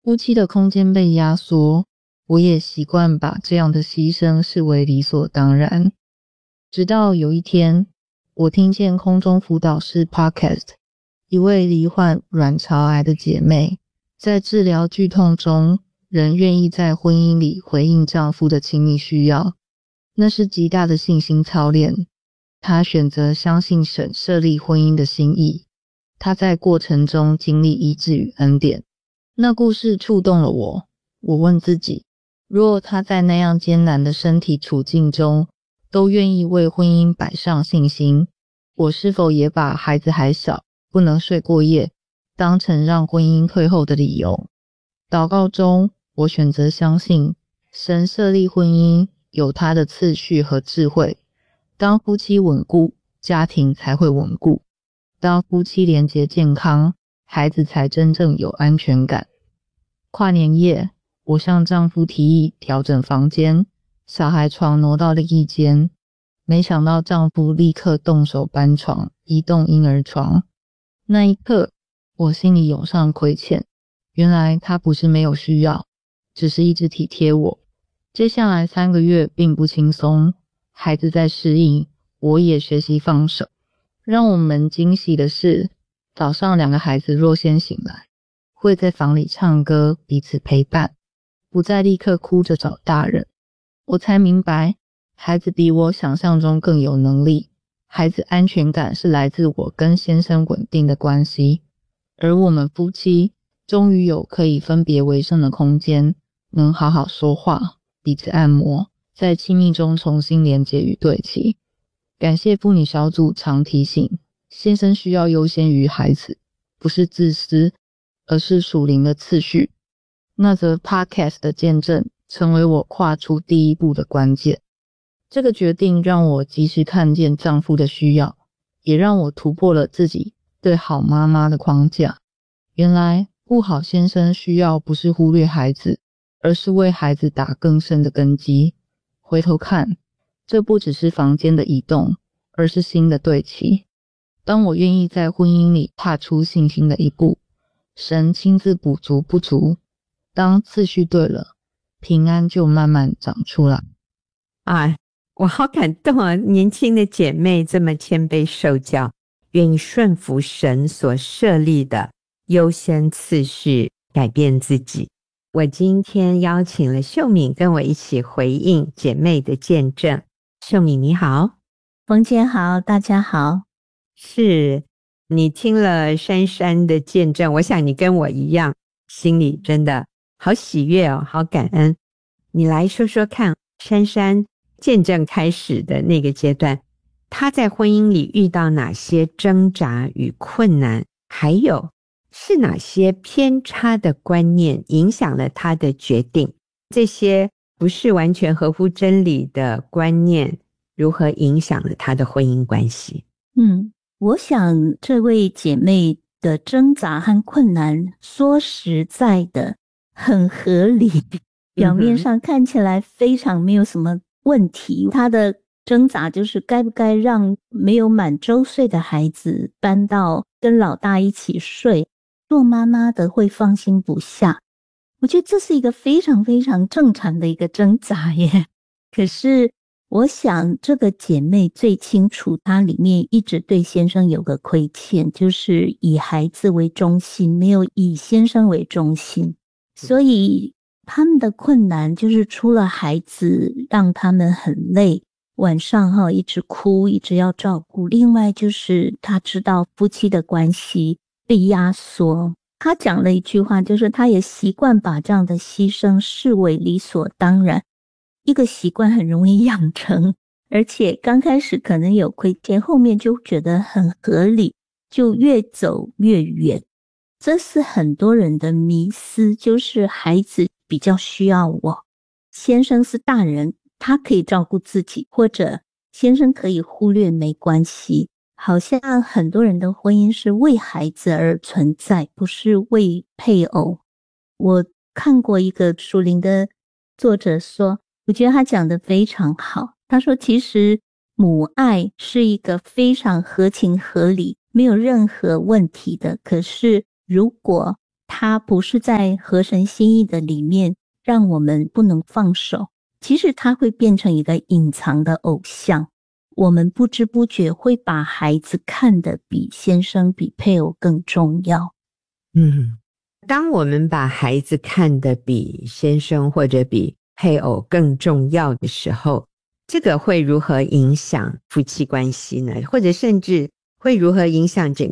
夫妻的空间被压缩，我也习惯把这样的牺牲视为理所当然。直到有一天，我听见空中辅导室 Podcast， 一位罹患卵巢癌的姐妹，在治疗剧痛中，仍愿意在婚姻里回应丈夫的亲密需要，那是极大的信心操练。她选择相信神设立婚姻的心意，她在过程中经历医治与恩典。那故事触动了我，我问自己，若她在那样艰难的身体处境中，都愿意为婚姻摆上信心，我是否也把孩子还小，不能睡过夜，当成让婚姻退后的理由？祷告中，我选择相信，神设立婚姻有他的次序和智慧。当夫妻稳固，家庭才会稳固；当夫妻连结健康，孩子才真正有安全感。跨年夜，我向丈夫提议调整房间，小孩床挪到另一间，没想到丈夫立刻动手搬床，移动婴儿床。那一刻，我心里涌上亏欠，原来他不是没有需要，只是一直体贴我。接下来3个月并不轻松，孩子在适应，我也学习放手。让我们惊喜的是，早上2个孩子若先醒来，会在房里唱歌，彼此陪伴，不再立刻哭着找大人。我才明白，孩子比我想象中更有能力，孩子安全感是来自我跟先生稳定的关系，而我们夫妻终于有可以分别为圣的空间，能好好说话，彼此按摩，在亲密中重新连结与对齐。感谢妇女小组常提醒，先生需要优先于孩子，不是自私，而是属灵的次序。那则 Podcast 的见证成为我跨出第一步的关键。这个决定让我及时看见丈夫的需要，也让我突破了自己对好妈妈的框架。原来顾好先生需要不是忽略孩子，而是为孩子打更深的根基。回头看，这不只是房间的移动，而是新的对齐。当我愿意在婚姻里踏出信心的一步，神亲自补足不足。当次序对了，平安就慢慢长出来。 我好感动啊！年轻的姐妹这么谦卑受教，愿意顺服神所设立的优先次序，改变自己。我今天邀请了秀敏跟我一起回应姐妹的见证。秀敏你好。 冯姐好，大家好。 是，你听了珊珊的见证，我想你跟我一样，心里真的好喜悦哦，好感恩。你来说说看，珊珊见证开始的那个阶段，她在婚姻里遇到哪些挣扎与困难，还有是哪些偏差的观念影响了她的决定，这些不是完全合乎真理的观念如何影响了她的婚姻关系？ 我想这位姐妹的挣扎和困难，说实在的很合理，表面上看起来非常没有什么问题。她的挣扎就是该不该让没有满周岁的孩子搬到跟老大一起睡，做妈妈的会放心不下。我觉得这是一个非常非常正常的一个挣扎耶。可是我想这个姐妹最清楚，她里面一直对先生有个亏欠，就是以孩子为中心，没有以先生为中心。所以他们的困难就是除了孩子让他们很累，晚上一直哭，一直要照顾，另外就是他知道夫妻的关系被压缩。他讲了一句话，就是他也习惯把这样的牺牲视为理所当然。一个习惯很容易养成，而且刚开始可能有亏欠，后面就觉得很合理，就越走越远。这是很多人的迷思，就是孩子比较需要我，先生是大人，他可以照顾自己，或者先生可以忽略没关系。好像很多人的婚姻是为孩子而存在，不是为配偶。我看过一个属灵的作者说，我觉得他讲得非常好。他说其实母爱是一个非常合情合理，没有任何问题的。可是如果它不是在合神心意的里面让我们不能放手，其实它会变成一个隐藏的偶像，我们不知不觉会把孩子看得比先生比配偶更重要。 当我们把孩子看得比先生或者比配偶更重要的时候，这个会如何影响夫妻关系呢？或者甚至会如何影响整